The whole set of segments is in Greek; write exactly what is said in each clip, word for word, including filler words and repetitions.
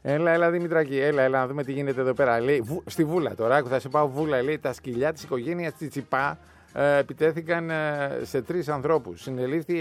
Έλα, έλα Δημητράκη, έλα, έλα να δούμε τι γίνεται εδώ πέρα. Λέει, βου, στη Βούλα τώρα, άκου, θα σε πάω Βούλα. Λέει, τα σκυλιά της οικογένειας Τσιτσιπά ε, επιτέθηκαν ε, σε τρεις ανθρώπους. Συνελήφθη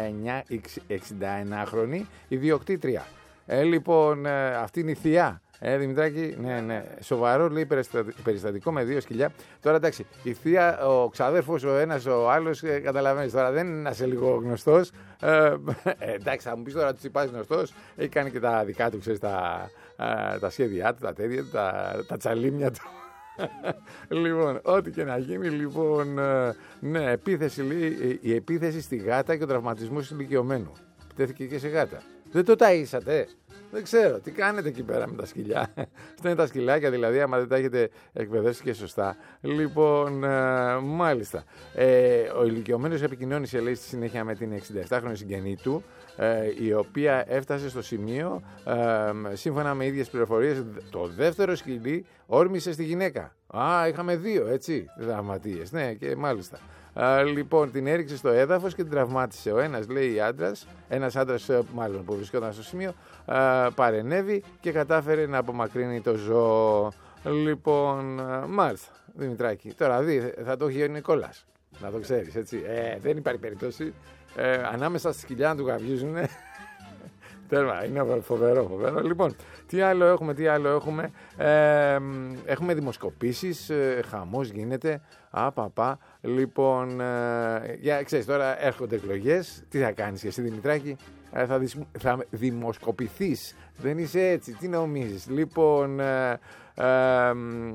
εξηνταεννάχρονη ιδιοκτήτρια. Ε, λοιπόν, ε, αυτή είναι η θεία. Ε, Δημητράκη, ναι, ναι. Σοβαρό λέει περιστατικό με δύο σκυλιά. Τώρα εντάξει, η θεία, ο ξαδέρφος, ο ένας, ο άλλος, ε, καταλαβαίνεις τώρα, δεν είναι ένας λίγο γνωστός. Ε, ε, εντάξει, θα μου πεις τώρα, του Τσιπάς γνωστός, έχει κάνει και τα δικά του, ξέρεις, τα, ε, τα σχέδιά του, τα τέτοια του, τα, τα τσαλίμια του. Λοιπόν, ό,τι και να γίνει, λοιπόν, ε, ναι, επίθεση, λέει, η επίθεση στη γάτα και ο τραυματισμός ηλικιωμένου. Επιτέθηκε και σε γάτα. Δεν το ταΐσατε. Δεν ξέρω, τι κάνετε εκεί πέρα με τα σκυλιά. Αυτά είναι τα σκυλάκια, δηλαδή, άμα δεν τα έχετε εκπαιδεύσει και σωστά. Λοιπόν, ε, μάλιστα. Ε, ο ηλικιωμένος επικοινώνησε, λέει, στη συνέχεια με την εξηνταεπτάχρονη συγγενή του, ε, η οποία έφτασε στο σημείο, ε, σύμφωνα με ίδιες πληροφορίες, το δεύτερο σκυλί όρμησε στη γυναίκα. Α, είχαμε δύο, έτσι, δραματίες. Ναι, και μάλιστα. Uh, λοιπόν, την έριξε στο έδαφος και την τραυμάτισε. Ο ένας, λέει, άντρας, ένας άντρας μάλλον που βρισκόταν στο σημείο, uh, παρενέβη και κατάφερε να απομακρύνει το ζώο. Λοιπόν, uh, μάλιστα, Δημητράκη, τώρα δει, θα το έχει ο Νικόλας, να το ξέρεις, έτσι. Ε, δεν υπάρχει περίπτωση. Ε, ανάμεσα στη σκυλιά να του γαβγίζουν. Τέρμα, είναι φοβερό, φοβερό. Λοιπόν, τι άλλο έχουμε, τι άλλο έχουμε. Ε, έχουμε δημοσκοπήσεις, ε, χαμός γίνεται. Α, παπά. Λοιπόν, ε, για, ξέρεις, τώρα έρχονται εκλογές. Τι θα κάνεις εσύ, Δημητράκη? Ε, θα, δυσ, θα δημοσκοπηθείς. Δεν είσαι έτσι, τι νομίζεις? Λοιπόν, ε, ε, ε,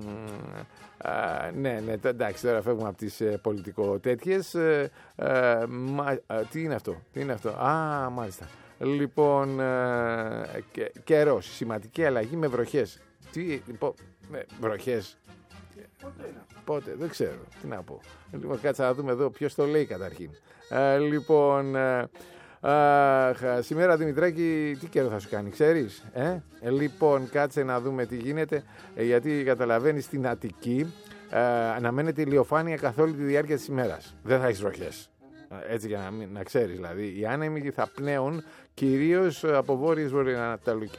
ε, ναι, ναι, εντάξει, τώρα φεύγουμε από τις ε, πολιτικοτέτοιες. Ε, ε, μα, ε, τι είναι αυτό, τι είναι αυτό? Α, μάλιστα. Λοιπόν, ε, και, καιρός, σημαντική αλλαγή με βροχές. Τι, πο, με βροχές. Πότε, πότε, δεν ξέρω, τι να πω. Λοιπόν, κάτσε να δούμε εδώ ποιος το λέει καταρχήν. Ε, λοιπόν, ε, ε, σήμερα, Δημητράκη, τι καιρό θα σου κάνει, ξέρεις? Ε? Ε, λοιπόν, κάτσε να δούμε τι γίνεται, ε, γιατί καταλαβαίνεις, στην Αττική ε, αναμένεται ηλιοφάνεια καθ' όλη τη διάρκεια της ημέρας. Δεν θα έχεις βροχές. Έτσι για να, μην, να ξέρεις, δηλαδή, οι άνεμοι θα πνέουν κυρίως από βόρειες βορειοανατολικές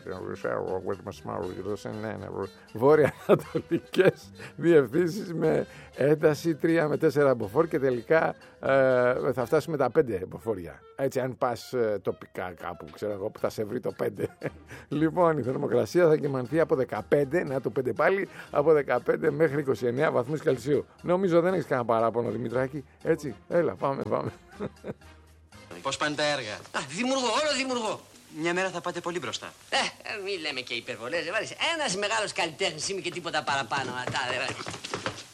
βόρεια-ανατολικές διευθύνσεις με ένταση τρία με τέσσερα μποφόρ και τελικά ε, θα φτάσουμε τα πέντε μποφόρ. Έτσι, αν πας ε, τοπικά κάπου, ξέρω εγώ, που θα σε βρει το πέντε. Λοιπόν, η θερμοκρασία θα κυμανθεί από δεκαπέντε, να το πέντε πάλι, από δεκαπέντε μέχρι είκοσι εννέα βαθμούς Κελσίου. Νομίζω δεν έχεις κανένα παράπονο, Δημητράκη. Έτσι, έλα, πάμε, πάμε. Πώς πάνε τα έργα? Α, δημιουργώ, όλο δημιουργώ. Μια μέρα θα πάτε πολύ μπροστά. Ε, μη λέμε και υπερβολές. Ένας μεγάλος καλλιτέχνης είμαι και τίποτα παραπάνω.